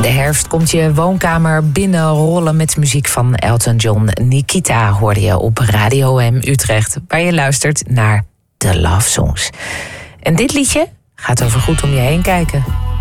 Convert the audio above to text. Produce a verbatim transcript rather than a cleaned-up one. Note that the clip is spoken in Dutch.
De herfst komt je woonkamer binnenrollen met muziek van Elton John. Nikita hoorde je op Radio M Utrecht, waar je luistert naar de Love Songs. En dit liedje gaat over goed om je heen kijken.